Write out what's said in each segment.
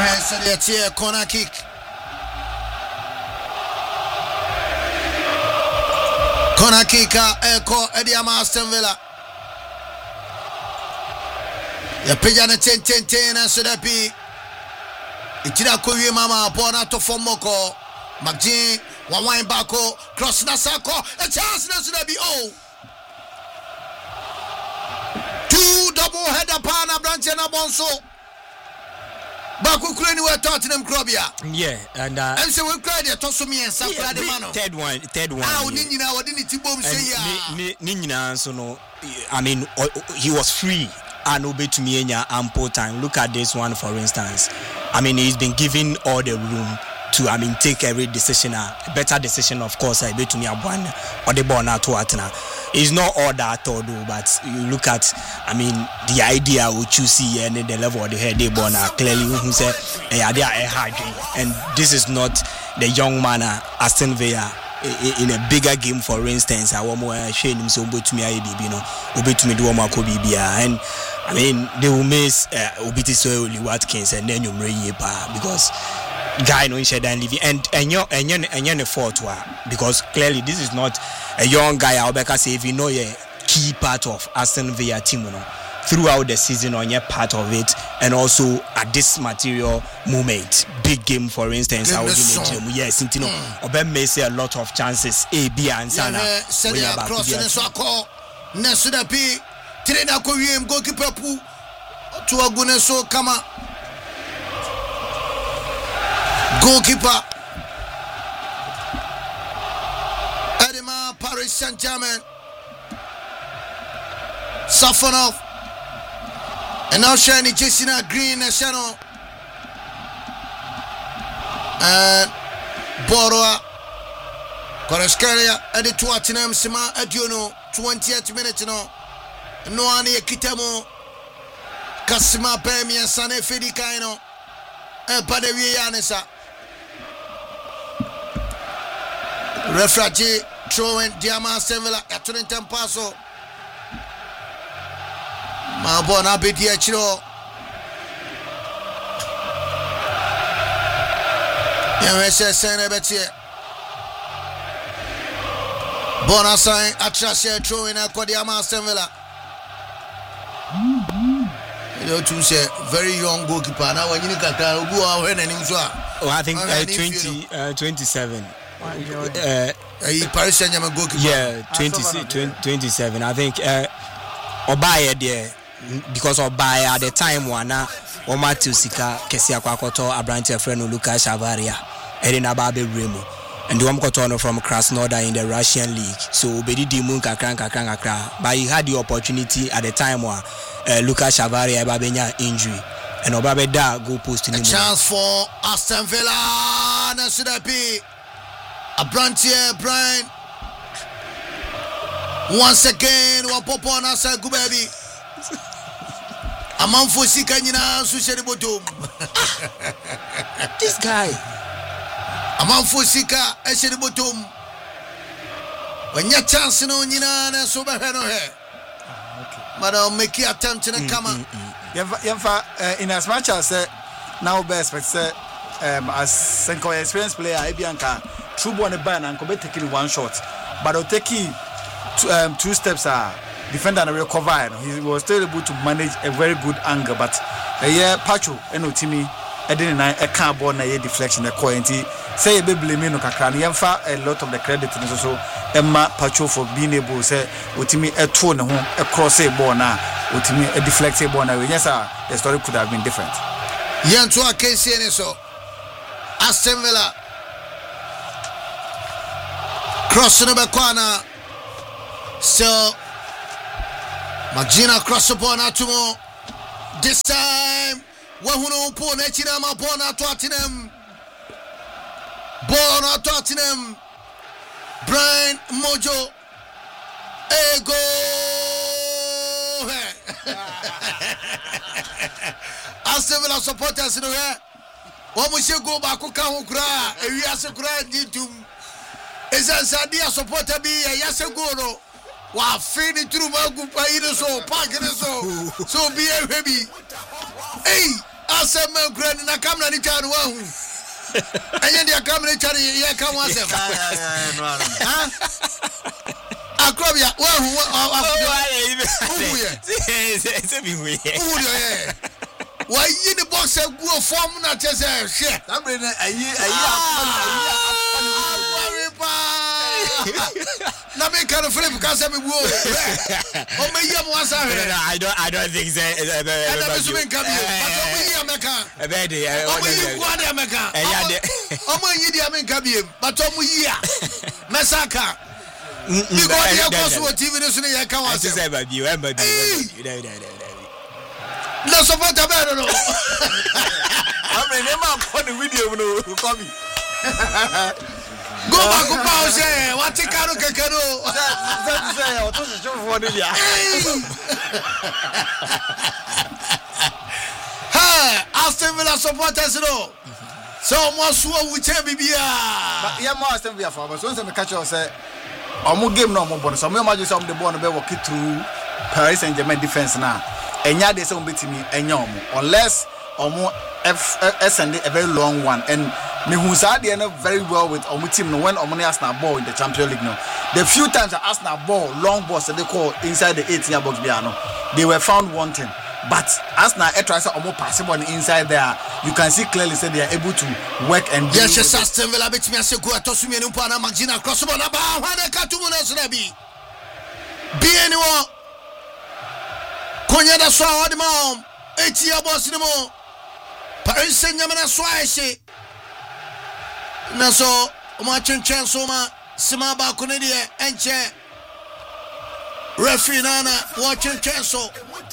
It's a corner kick. Corner kick, Echo, Ediama Aston Villa. Ya pejana 10-10 and so that be. Itira Koye Mama, Bonato Fomoko, Magin, Wine Bako, Cross Nasako, a chance to be oh. Two double header Pana Branch and Abonso. Baku Crane were Tottenham Crobia. Yeah, and so we cried at Tosumi and Sakura de Mano. Third one. How Nina, what didn't you boom say? Nina, so no, I mean, he was free and obey to me ample time. Look at this one, for instance. I mean, he's been given all the room to, I mean, take every decision, a better decision, of course, I bet to me a one or the ball to Atena. It's not all that all though, but you look at, I mean, the idea which you see and the level of the head they born are clearly who say they are hard, and this is not the young man Aston Villa in a bigger game, for instance. I want more shame him so to me to me do and I mean they will miss Obiti Souli Watkins and then you because guy no share and living and you're fault because clearly this is not a young guy. I'll say if you know a key part of Aston Villa team, throughout the season on your part of it, and also at this material moment, big game for instance, I was in the gym. Yes, Obey may say a lot of chances. A, B, and Sana. Nesuda P. Trainer Korean goalkeeper Pu to Aguneso Kama. Goalkeeper Edema Paris Saint-Germain. Safonov. And now shiny Jessina Green channel. And Boroa Korescaria at the Tuatinam Sima Adiono 28 minutes no. No ani Kitamo Kasima Pemi and Sane Fedikaino and Padevianesa. Refragi throwing Diama Sevilla at 20 Paso. Mabona Bidiachiro. Yamese Senebetie. Bonasai Atrashe throwing a Kodiama Sevilla. You know, to say very young goalkeeper. Now, when you look at I think 27. Paris Saint-Germain goalkeeper. Yeah, 27. I think Obaya there because Obaya at the time wana Omatu Sika Kesia Kwakoto Abrante friend Lucas Chavaria Edina Babe Remo and the Kotono from Krasnodar in the Russian league. So Bedi Dimun Kakran. But he had the opportunity at the time where Lucas Chavaria Babenya injury and Obabe da go post in a chance for Aston Villa. Nasudapi Abrante Brian. Once again, Wapopo Nasa Gubabi. Among Fosika Nina Sushari Botum. This guy. Among Fosika Eshari Botum. When your chance no Nina so bad no hair. Madam make your attempt to come on. In as much as now best but say as Senko experienced player Ibianka true born a ban and could taking one shot. But I'll take two steps are defender and recover. He was still able to manage a very good angle, but a year Pacho and Otimi I didn't a carbon a deflection a quality say a baby no kakran yemfa a lot of the credit and also Emma Pacho for being able to say Otimi a tone a cross a ball now Otimi a deflected ball now. Yes, the story could have been different. Yantua KCN so Aston Villa crossing the corner. So Magina cross upon Atumo. This time Wahuno Pon Echinama Bona Tottenham. Bona Tottenham. Brian Mojo. Ego. Aston Villa supporters in the way. What we should go back to Kahukra. And we are so grand to is a Sadia supporter be a Yasagoro. Wa fini through Magupa so parking so be a baby. Hey, asem kura na camera ni twa no wahu enye dia camera twa ye ka wa asem ha akrobia wahu why you the box go form na chese hwe abre na ayi na me can flip ka say me wo o me yam wan sa hwe I don't think so and I be so me can be but o me yam ka e be dey o me yi kwa dey me ka o me yi dey me ka be but o me yi a me saka because you go so TV no so you can wan say ba bi o ba bi no support about no I mean never put the video no come go back go pause what karo kekero say o to show for the ya ha Aston Villa supporters no so mo so wu che bibia but yeah mo Aston Villa for so say me catch you say omo game no mo bon so me imagine say the ball no be walk through Paris Saint-Germain defense now enya dey say on betimi enya omo unless omo send a very long one and me who said they very well with omo team no when omo Arsenal ball in the Champions League no the few times that Arsenal ball long balls they call inside the 18 box biano they were found wanting but Arsenal try say omo pass ball inside there you can see clearly say they are able to work and yes Aston Villa betimi asego atosumi enu pa na magina cross ball na ba hwana katumu na so na bi anyone Konya da so odi ma etia boss ni mo Paris Saint-Germain so aise na so o ma chenchen so ma sima ba ko ne de enche referee na wa chenchen so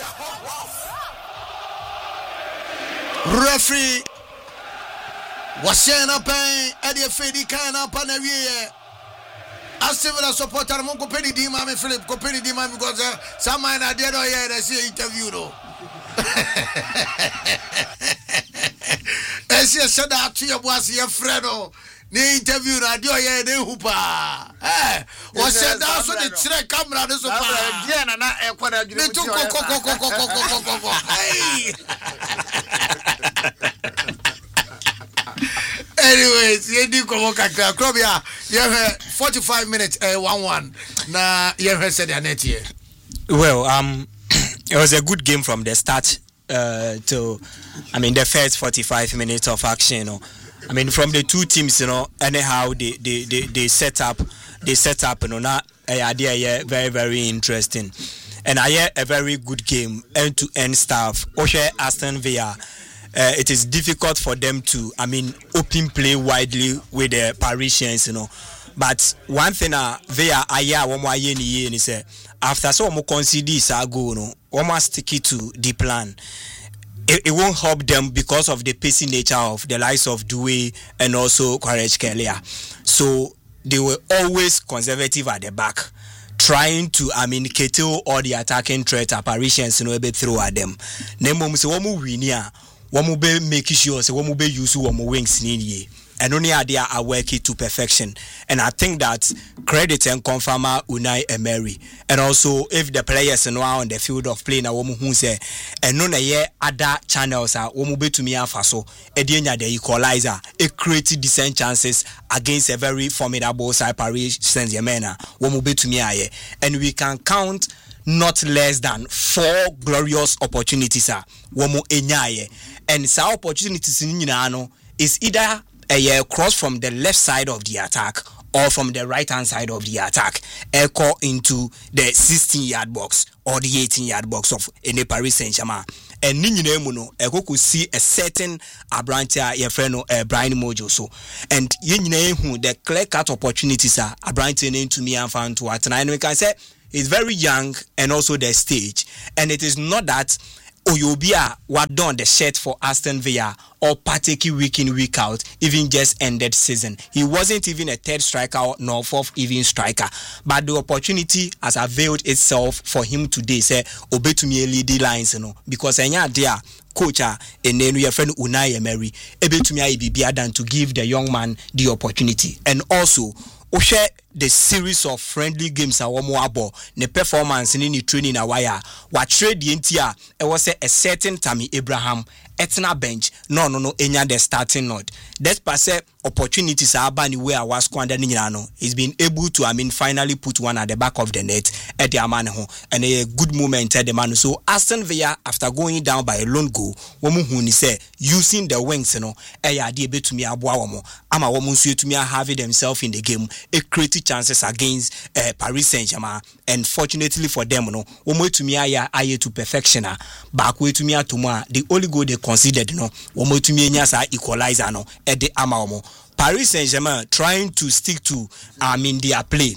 referee wasena pen ade fedi kan na pa na wie Aston Villa supporter mo ko pedi di ma me Philip ko pedi di ma because some man na there here they see interview no esi said that to your boss your friend no ni interview na there here they hupa o said that so the tire camera no so pa dia na e kwada adwene ko anyways, you do come kakra Krobia. You have 45 minutes 1-1. Na you have said your net here. Well, it was a good game from the start to the first 45 minutes of action, you know. From the two teams, you know, anyhow they set up, you know, na idea very very interesting. And I had a very good game, end-to-end stuff. Oshe Aston Villa. It is difficult for them to, open play widely with the Parisians, you know. But one thing, they are after so we concede this goal, no, we must stick it to the plan. It won't help them because of the pacey nature of the likes of Doué and also Kvaratskhelia. So they were always conservative at the back, trying to curtail all the attacking threat Parisians, you know, throw at them. Nemo so one be making sure say one be use one wings ni and only idea are working to perfection. And I think that credit and confirm Unai Emery. And also if the players are on the field of play na woman who say and no na other channels are one be to me so the equalizer it created decent chances against a very formidable side Paris Saint-Germain one be to me and we can count not less than 4 glorious opportunities womo enyaye and some opportunities is either a cross from the left side of the attack or from the right hand side of the attack echo into the 16-yard box or the 18-yard box of any Paris Saint-Germain. And ninyine mu no could see a certain Abrantia Yefreno Brian Mojo so and yenyine hu the clear cut opportunities Abrantia into me and found to at and we can say he's very young and also the stage and it is not that Oyobia what done the shirt for Aston Villa or partake week in week out even just ended season. He wasn't even a third striker nor fourth even striker, but the opportunity has availed itself for him today say obey to me lead the lines because enya there coach and then your friend Unai Emery able to me be than to give the young man the opportunity. And also Oshe the series of friendly games a wɔn abɔ ne performance ne ne training a waya wɔatwerɛ deɛ nti a ɛwɔ sɛ a certain Tammy Abraham etna bench no enya the starting nod. Despite say opportunities are aba ni way a was squander ni nyina no, he's been able to finally put one at the back of the net at the amane ho, and a good moment at the man. So Aston Villa, after going down by a lone goal, womu hu ni say using the wings eya ade be to me aboa womo ama womu nso to me have themselves in the game, a creative chances against Paris Saint-Germain, and fortunately for them womu to me aye to perfection back way to me atoma the only goal they considered womu to me nya equalizer at the ama womo. Paris Saint-Germain trying to stick to their play,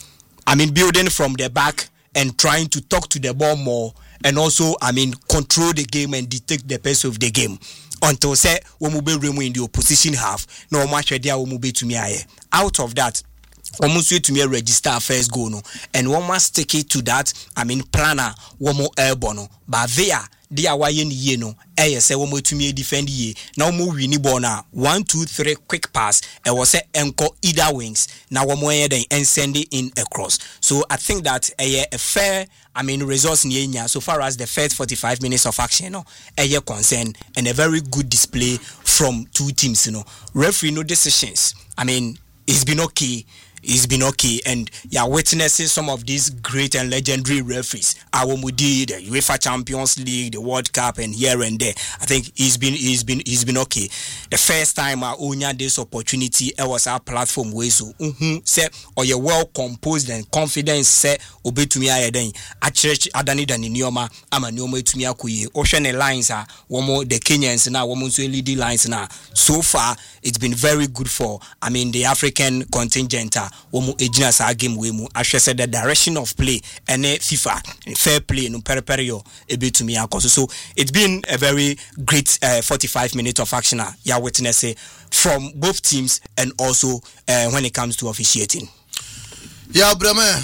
building from the back and trying to talk to the ball more, and also control the game and dictate the pace of the game until say Womube Remo in the opposition half. No match there Womube to me out of that. Almost to me register first goal and one must stick it to that planner womo airborne but there they are wayen ye no say womo to me defend ye now mo wini ball na 1 2 3 quick pass and was say enko either wings now womo then and send it in across. So I think that a fair results in Yenya so far as the first 45 minutes of action a concern and a very good display from two teams referee no decisions it's been okay. It's been okay, and you're witnessing some of these great and legendary referees. Awomudi, the UEFA Champions League, the World Cup, and here and there. I think he's been okay. The first time I owned this opportunity, it was our platform way so. Say, or you're well composed and confident. Say, obey to me. I then at church adani than in Yoma. I'm a Nyoma to me akuye. Ocean lines are one more the Kenyans now. One more LED lines now. So far, it's been very good for the African contingent. Womu ejina sa game we mu ahwe said the direction of play and FIFA fair play no periperio ebe to me akoso. So it's been a very great 45 minutes of action ya witness from both teams and also when it comes to officiating. Yeah, brother.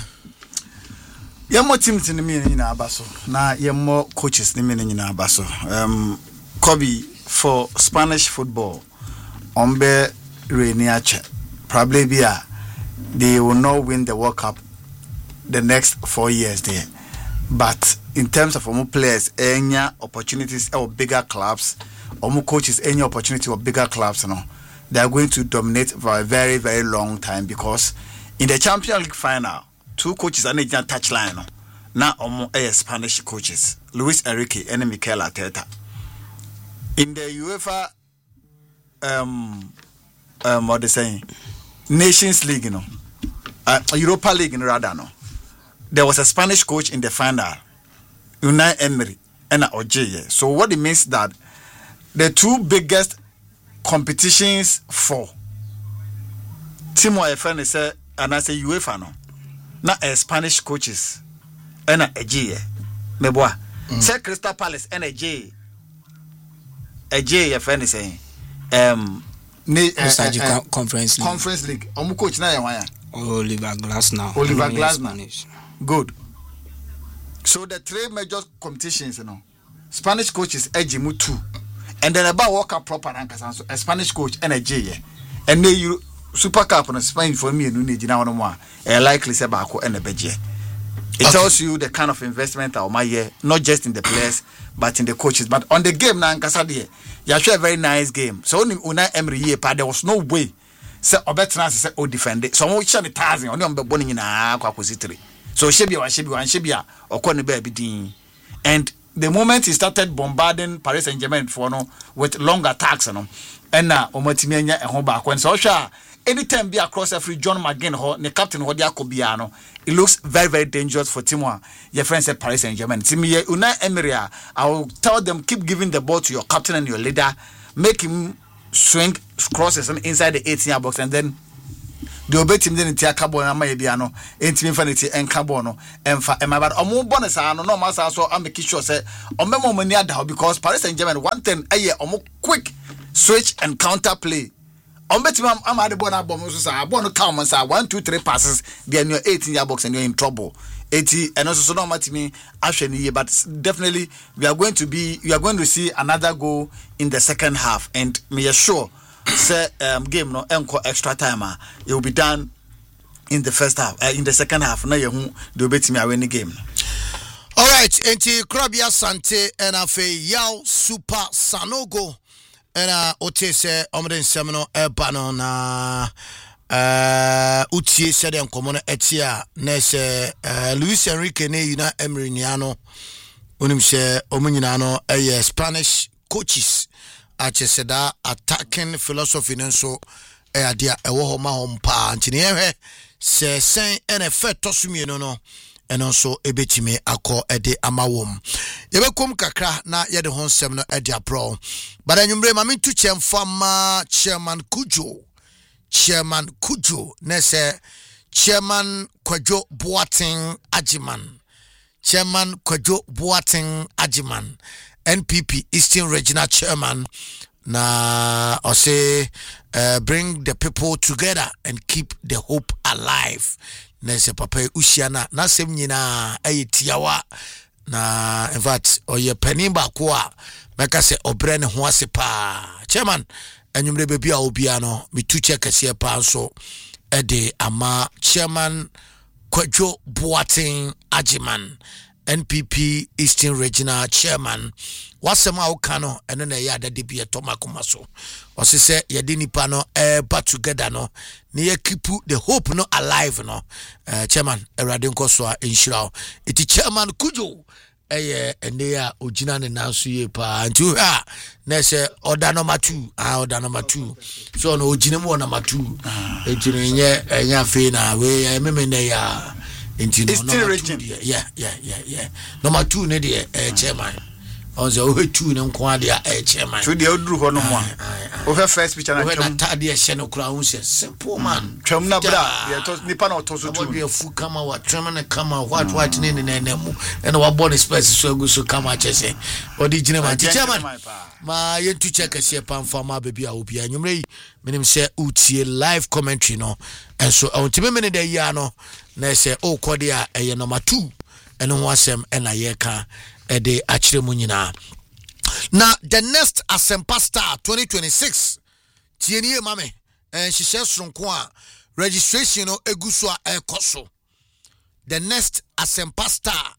Yemo teams ni me nyina abaso na yemo coaches ni me nyina abaso. Kobe for Spanish football ombe Reniache probably be they will not win the World Cup the next 4 years there. But in terms of players, any opportunities or bigger clubs, coaches, any opportunity or bigger clubs, they are going to dominate for a very, very long time because in the Champions League final, two coaches are not touchline. Now, Spanish coaches, Luis Enrique and Mikel Arteta. In the UEFA, what they saying? Nations League, Europa League, rather, there was a Spanish coach in the final, Unai Emery and Oje. So what it means that the two biggest competitions for Timo FN say and I say UEFA not a Spanish coaches and Oje. Meboa say Crystal Palace and Oje FN saying Conference League. Coach na Oliver Glasner. Good. So the three major competitions, Spanish coaches Ejimu 2. And then about World Cup proper and so a Spanish coach and a J. And they Super Cup on Spain for me and no more. Likely Sebako and a Beje. It tells you the kind of investment of my year, not just in the players, but in the coaches. But on the game now, Kasadi, you actually a very nice game. So only Unai Emery year, but there was no way. So Obetrans said, "Oh, defend it." So much the thousand only on the bonning in a quacquisitory. So Shebia, or Connie Baby. And the moment he started bombarding Paris Saint-Germain with long attacks, and now Omotimania and Hoback when so anytime be across every John McGinn, the captain Hodia Kobiano, it looks very, very dangerous for Timo. Your friends at Paris Saint-Germain. Timmy Unai Emery, I will tell them keep giving the ball to your captain and your leader, make him swing crosses inside the 18-yard box, and then the obey team then tia carbon and my biano, infinity and carbono, and for my bad. Omo bonus, I no master, so I'm making sure say, on memo mania because Paris Saint-Germain 110 a year, omo quick switch and counter play. I'm at the bonus bombs. I want to count 1 2 3 passes, be in your 18-yard box and you're in trouble. 80 and also so not to me actually, but definitely we are going to see another goal in the second half, and me assure say game no encore extra timer it will be done in the first half, in the second half. Now you do bet me I win the game. All right, enti Krabia Sante and afe Yao Super Sanogo and Otese Omden Semino Ebano na Utie said common etia Nese Luis Enrique ne Yuna Emeriniano Unimshe Omuninano a Spanish coaches Acheseda attacking philosophy nenso dia ewo ma hom pa ntine se sen NFL tosumi no and also ebetime akọ ede amawom yebekom kakra na yede ho nsem no ede apro but anwumre ma mentu chemfama chairman Kujo nese chairman Kwadwo Boateng Ajiman NPP Eastern Regional Chairman na or say bring the people together and keep the hope alive. Nese papa usiana na sem nyina ayetiawa na in fact oye penimba kwa meka se obre ne ho ase pa chairman anwumre bebia obia no mitu check ase pa so ede ama chairman Kwadwo Boateng Ajiman NPP Eastern Regional Chairman wasema ukano eno na ya dade bi etoma komaso osise yedi nipa no ba together no ne ya keep the hope no alive no chairman erade nkoso inshira iti chairman Kujo ene ya ogina ne nanso ye pa ntu ha na se order number 2 so no ogina mu number 2 ejire nye enya fe na we meme na ya Eastern region. Yeah. Number 2 ne de chairman. Onzo we 2 ne nko ade chairman. So de oduru ho no mo a. Over first picture na twem. We na tade e hye no kura hu se simple man. Twem na bra. Ye to nipa na oto so tu. We fu kama wa twem na kama what ne mu. And wa born space so go so kama chese. Odi gine man chairman. Ma yentu check ase pa mfama baby a obi anwumre menim se utie live commentary no. And so ontime me ne da ya no. Na say o kode a eye number 2 eno ho asem ena ye ka ede akire mu nyina na the next Asempa Star 2026 tienie mame hihye sonko a registration no eguso a ekoso the next Asempa Star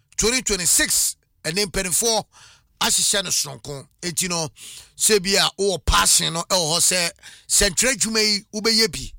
2026 ene mpenfo ahihye no sonko enti no se bia o passion no e ho se central dwumai ubeye bi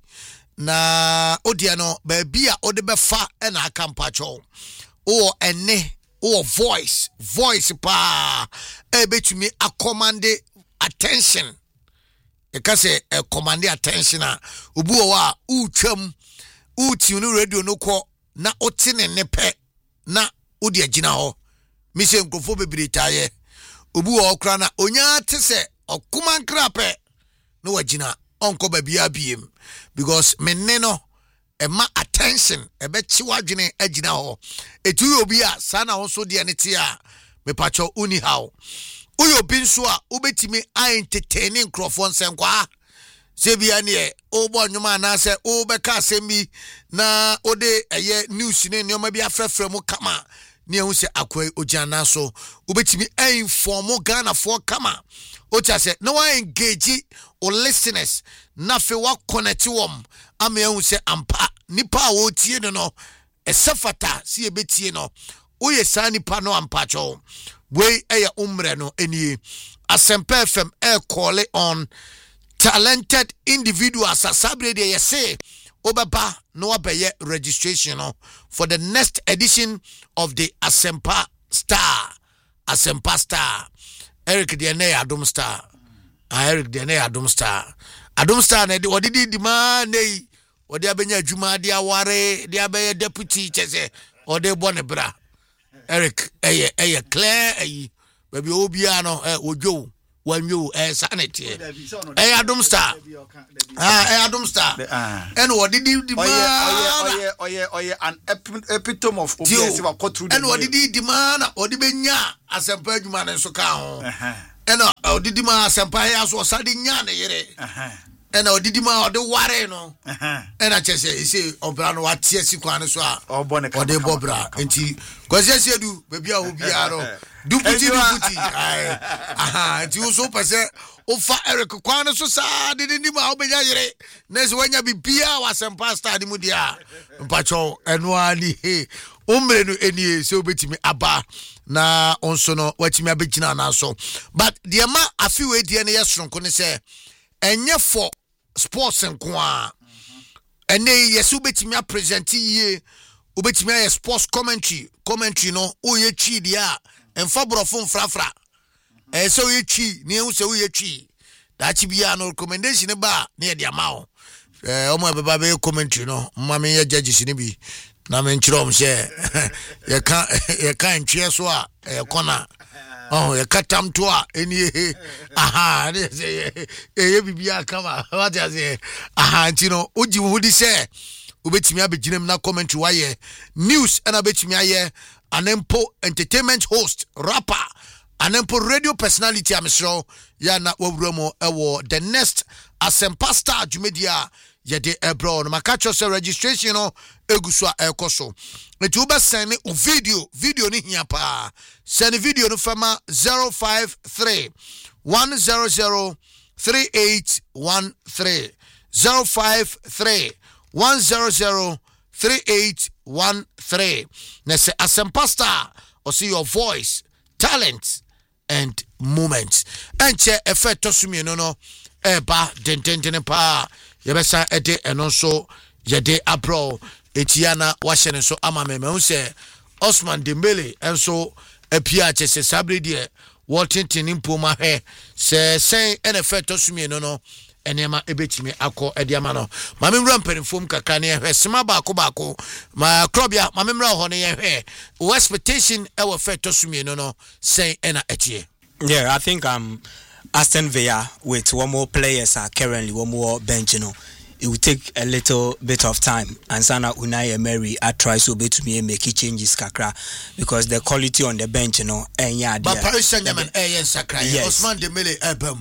na odia no baby a ode befa na akampacho o ene o voice pa betumi a command attention e ka say command attention a obu o wa utwam utunu radio no ko na otine ne pe na odi agina ho mi se nkofo bebiritaye obu o kra na onya tese okuman krape no wagina onko babia biem because meneno ema attention ebechi wadwene agina ho etu obi a sana ho so de ne tie a me pacho uni how uyo binso a obetimi entertaining crofon senkwa sebia ne obo nwuma na se obeka asemi na ode eye news ne nyoma bi afrefre mu kama ne hu se akwai ojana so obetimi inform Ghana for kama ocha se no one engage or listeners na fe wa connect wom ama hu se ampa nipa wo tie no esafata si ebetie no oye sa nipa no ampa cho we eya umre no eni Asempa FM call on talented individuals asabre de yese obaba no abeye registration no for the next edition of the Asempa Star Eric de ne Adom Star Eric de ne Adom Star na de odidi di ma nei odi abenya adwuma de aware de abeye deputy chese odi bo ne bra Eric eye clear ayi baby obia no ojo wanyo sanity Adom Star Adom Star and odidi di ma oye an epitome of obia se wa go through and odidi di ma na odi benya Asempa adwuma ne so ka ho and odidi ma Asempa ya so sadi nya ne yere and odidi ma odi ware no and achese say obra no watie sikwane so a odi bobra enti kwase edu baby a obia no duputi aha ti uso pese ofa Eric Kwan so sa de ni ma obenya yere na se wanya bibia wasempa star di mu dia mpacho eno ani umre no enie se obetimi aba na onso no watimi abegina na so but the ma afiwe die ne yesronko ne se enye for sports nko a ene yesu betimi present ye obetimi aye sports commentary no oye chi dia emfa brofo mfrafra so ye chi ne hu se oye chi da chi bia no recommendation ba ne ye dia ma o omo beba be commentary no mama ye judges ni bi na men chiro mse ye kan ntwe so a kona ye katam to a eni aha ne se ye bibia kama what you say aha ntino oji hudi se obetimi abeginem na commentary waye news and abetimi aye anempo entertainment host rapper anempo radio personality amsro ya na wawuramo ewo the next Asempa Star Jumedia yede ebro no makacho se registration no egusua ekoso etu be send video ni hia pa send video no fama 053 100 3813 053 100 3813 na se Asempa Star or see your voice talent and moments enche effect tosumi no eba dententene pa yebesa ede eno so yede abro etiana wahye so ama me se Osman Dembele enso apia chese sabredi Washington impoma he se sen effect tosumi no enema ebetimi akọ ediama no mamemra mpanifom kakra ne hwe sema baako ma krobia mamemra ho ne hwe expectation ewo effect tosumi no sen ena etie. Yeah, I think Aston Villa with one more players are currently one more bench, it will take a little bit of time and Sana Unai Emery tries to make changes kakra because the quality on the bench and but Paris Saint-Germain sakra Osman Dembele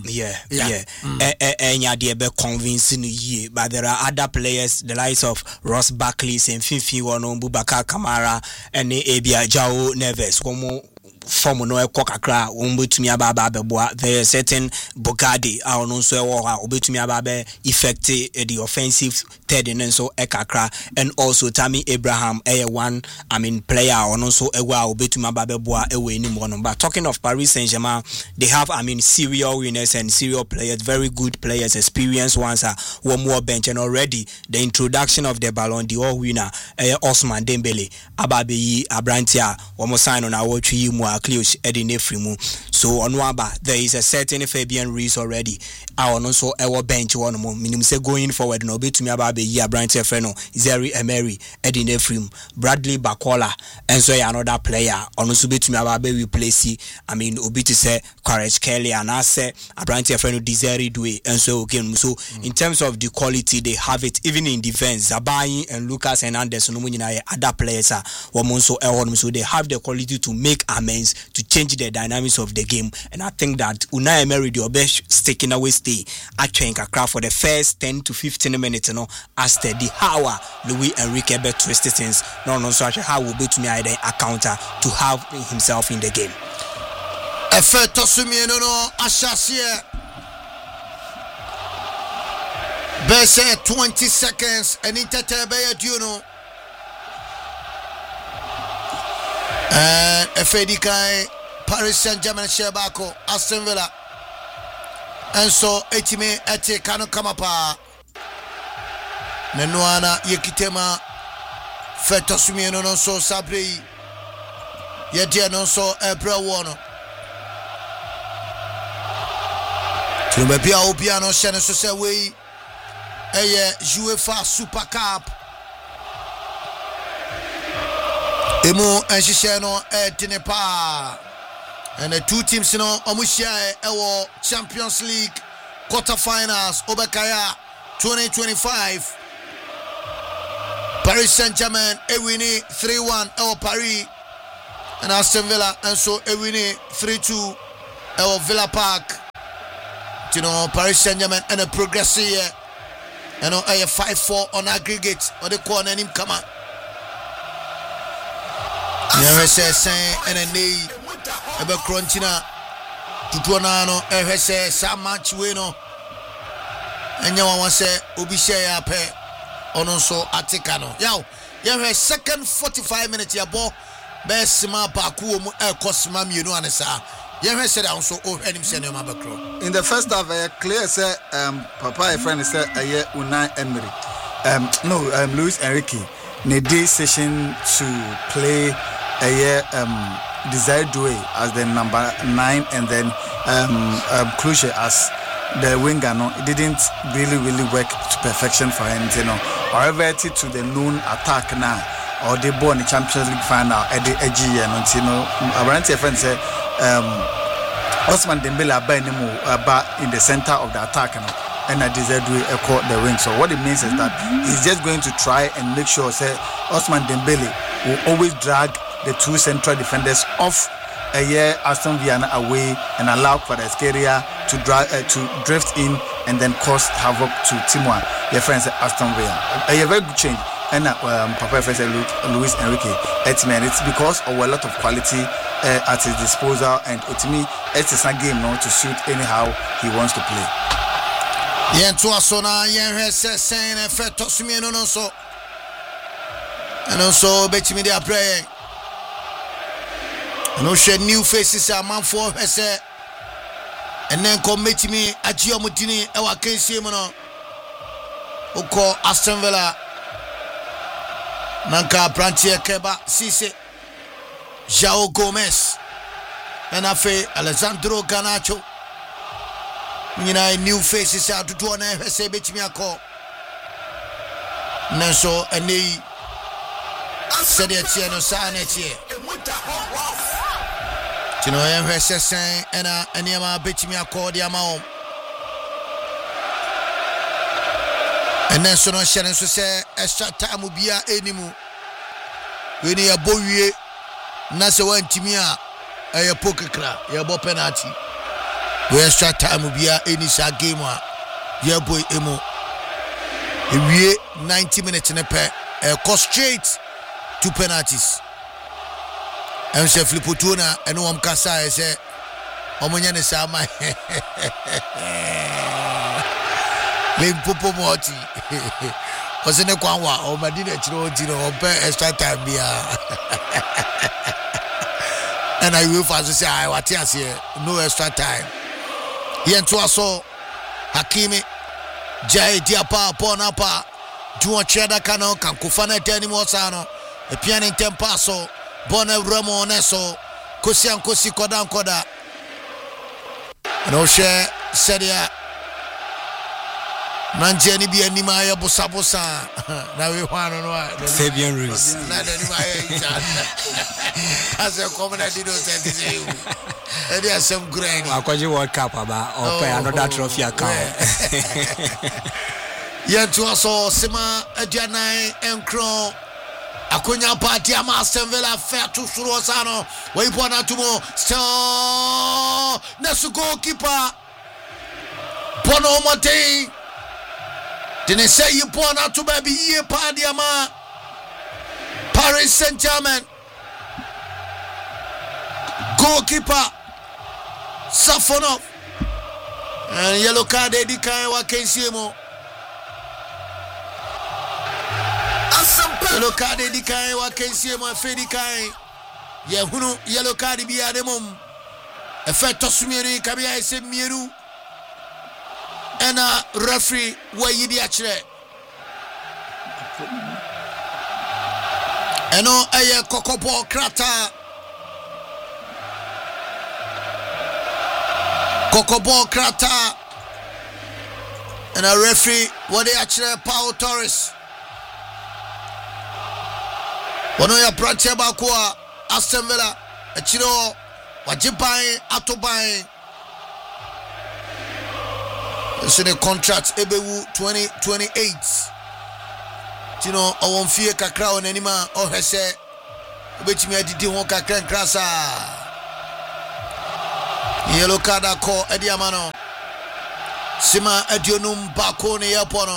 be convincing ye but there are other players the likes of Ross Barkley and Fifi Wano Boubacar Kamara and Ebia Jao Neves form no kakra umbetumi ababa beboa there is certain Bogadi no so obetumi ababa effect the offensive third and so ekakra and also Tammy Abraham one player no so ewa obetumi ababa beboa ewe ni mo no. But talking of Paris Saint-Germain, they have serial winners and serial players, very good players, experienced ones are one more bench and already the introduction of the Ballon d'Or winner Osman Dembele ababe Abrantia one sign on our tree Cleos Eddie Nefrimu. So on Waba, there is a certain Fabian Rees already. Our also our bench one more minimum say going forward no bit to me about the year Brian Tefreno, Zeri Emery, Eddie Nefrim, Bradley Bakola, and so another player. On also bit to me about we place Obi to say Courage Kelly and I say Brian Tefreno Dizeri Due and so again. So in terms of the quality they have it even in defense, Zabai and Lucas and Anderson other players are so they have the quality to make amends to change the dynamics of the game, and I think that Unai Emery the best sticking away stay actually Kakra for the first 10 to 15 minutes as the how Louis Enrique bet twisted things no so how will be to me a counter to have himself in the game. Effect tosumi no ashasie bese 20 seconds and intertebe you and Efedikai Paris Saint-Germain Shebako Aston Villa and so etime ete kanu kamapa Nenuana yekitema fetosumi no so sabre ye no so ebra wono Tumepia opiano shene so say we UEFA Super Cup Emu and no Tinepa and the two teams no Omushia Ewo Champions League quarterfinals Obakaya 2025 Paris Saint-Germain Ewini 3-1 Ewo Paris and Aston Villa and so Ewini 3-2 Ewo Villa Park Paris Saint-Germain and a progressive and a 5-4 on aggregate or the corner him come on. Never say and a knee ebe crunchina tutuona no ehwese sa match we no enya wa se obi share ya pe ono so atika no yaw ye second 45 minutes ya bo be sima pa ku mu ekosima mienu anesa ye said also him say no mabekro. In the first half clear say papa a friend say Unai Emery Luis Enrique need decision to play Desire Doué as the number 9 and then Kluge as the winger. No, it didn't really work to perfection for him, you know. However, to the noon attack now or the ball in the Champions League final at the edge, and you know, apparently a friend say Osman Dembele in the center of the attack, and I Desire Doué caught the wing. So what it means is that he's just going to try and make sure say Osman Dembele will always drag the two central defenders off Aston Villa away and allow Kvaratskhelia to drift in and then cause havoc to Timor, your friends at Aston Villa. A very good change. And Papa Professor Luis Enrique, it's because of a lot of quality at his disposal, and to me, it's a game now to suit anyhow he wants to play. Yen to asona yen hese sen effect to sumi no so. And also betimi dey pray. No share new faces a man for hese. And then come betimi agio mutini e wa kensie mu no. Uko Aston Villa Nanka Prantier Keba Cisse João Gomes and afe Alessandro Garnacho. You know, new faces out to do an FSA between me a call. Nanso and they said it here, no sign it here. You know, FSA and Yama between me a call the amount. And then so no sharing so say extra time will be anymore. When you are boy, Nasa one Timia, a poker crack, your bo penalty. We extra time will be any game. Your boy Emo. We 90 minutes in a pair, cost straight 2 penalties. And say Flipotuna and one Kasa say, Omonyane Sama. Limpopo Moti was in a Kwanwa or Madina Chino or extra time. And I will fast say, I was here, no extra time. Yen to aso Hakimi Jai Diapa Ponapa Juan Cheda Cano can Kufana Tenimo Sano a piano in Tempaso Bona Ramo Neso Kusian Kusi Kodan Koda no share Sedia Nanjani be any Maya Bosabosa. Now we want to know Fabian Ruiz. As a common idea, there are some grain. I'll call you World Cup about or pay another trophy account. Yet to us all, Sima, Adriana, and Crow. Akunya party, a Master Villa, fair to Surosano. Wait one or two more. So, Nesu goalkeeper. Bono Mate. Didn't say you born out to baby ye Padiama Paris Saint-Germain goalkeeper Safonov and yellow card Eddie Kaiwa Kensimo yellow card Eddie Kaiwa Kensimo Fedi Kai Yehunu yellow card be ademum effect Tosumiri Kabia is Miru and a referee where you actually and no a Kokobo Krata and a referee where they actually Paul Torres one of your branch Bakua Aston Villa a Chino Wajibai Atobai. So the contract Ebewu 2028. You know, I won't fear Kakra on anima or her say, which me I didn't want Kakra and Krasa. Yellow card call Ediamano. Sima Edionum Bakone Yapono.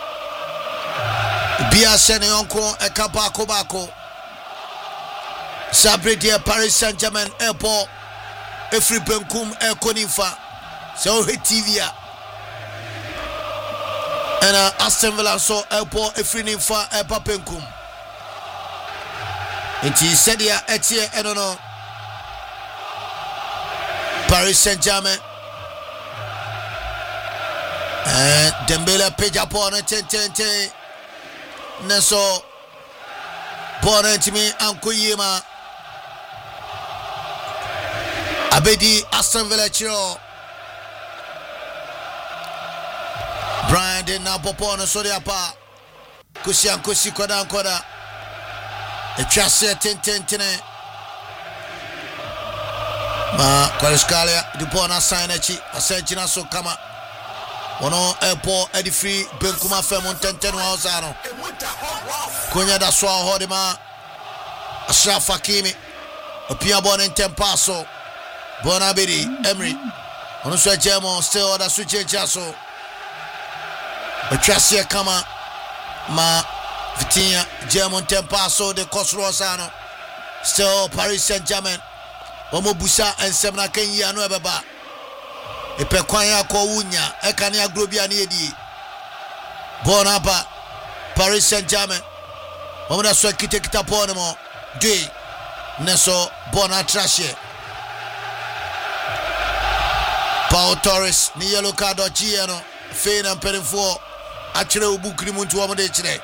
Bia Sene Uncle Ekabako Bako. Sabre deɛ Paris Saint-Germain airport every benkum ekonifa so TV and Aston Villa so airport every nifa epa benkum enti sedia etie enono Paris Saint-Germain Dembele peja pona tentente neso pona ntimi ankoyema Abedi Aston Villa chiro Brian de na popo no so de apa kusi koda etwase tententene ma Kvaratskhelia di bona sign echi asajina so kama ono epo edi free benkuma fem tenten wa osano konya da so hode ma Ashraf Hakimi opia bona tempaso Bona Bidi Emery ono so jemo still other switch jaso Betrasia kama ma Vitinha jemo tempaso de Kosrosano still Paris Saint-Germain omo busa ensem na kan yi anu ebeba epe kwan ya ko wunya ekane agrobia na edi Bona ba Paris Saint-Germain omo da so kita ponemo de neso Bona Trashe Pau Torres ni yellow card o Giano Fena Perenfo achire obukri muntu wo de chire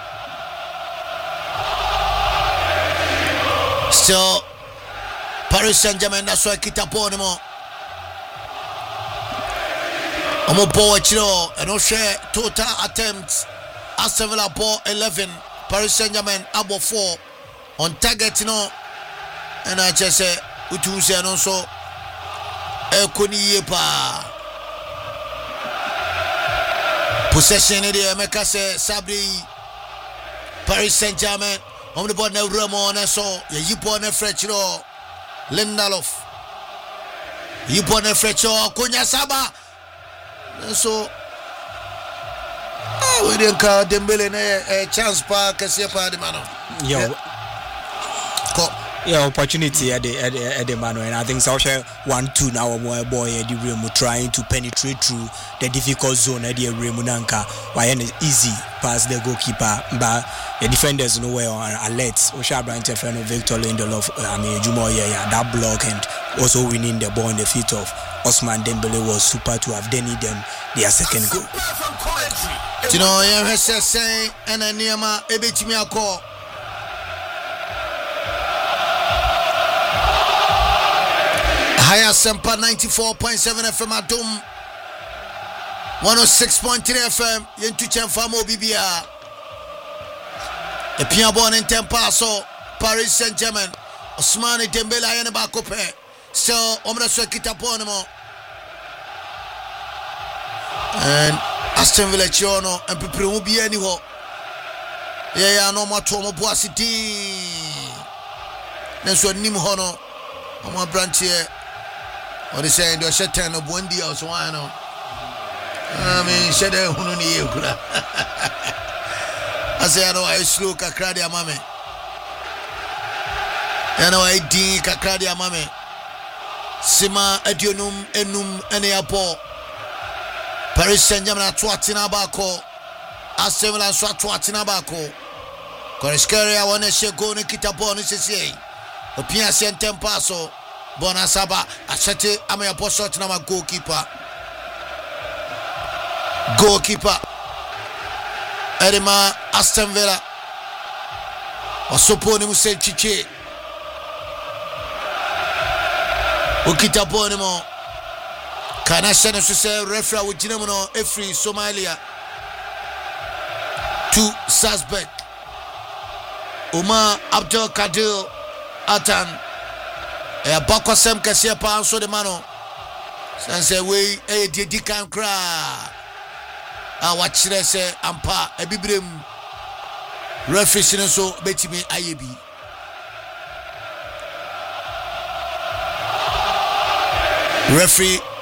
so Paris Saint-Germain da so kita ponemo omo ball chiro eno share total attempts Aston Villa ball 11 Paris Saint-Germain abo 4 on target no and I just say utu se no so Ekoni yepa possession de meka se Sabri Paris Saint-Germain on the ball na Ramo na so ye yipo na Frechiro Lindelof yipo na Frechiro Konya Saba so we didn't call Dembele na chance pa kese pa de mano yeah, opportunity at the man, and I think so. 1-2 now, more boy at the rim trying to penetrate through the difficult zone at the rim. Munanka, why an easy pass the goalkeeper, but the defenders nowhere on alert. Oshabra interference of Victor Lindelof, Jumo, that block and also winning the ball in the feet of Osman Dembele was super to have denied them their second goal. You know, I say, and I near my Ebechimia call. Higher Sempa 94.7 FM Adum 106.3 FM Yentu Chemfamo BBA Epia born in Tempaso Paris Saint-Germain Osmane Dembele ayene bakope still omra so kita ponemo and Aston Villa chiono and pepre mu bia ni ho ya no mato mo boasi din nenso nim ho no omo branch here. What is saying? Do shut down the Bundi or so I know. I mean, shut down Hununi. I say, I know I slew Kakradia Mame. I know I did Kakradia Mame. Sima Edionum Enum Eneapo Paris Saint-Germain Twatina Bako Aston Villa Twatina Bako Kvaratskhelia wane shego ne kitabo ne sese opia sentem paso Bona Saba achete amaya shot na goalkeeper Edema Aston Villa wasoponi musenchiche ukitaponi mo kana shana suse referee wujina mo every Somalia to Salzburg Umar Abdul Kadir Atan bakwa sem kese pa anso de mano sanse we di kan kra wachire se ampa ebibrem referee so betimi ayebi referee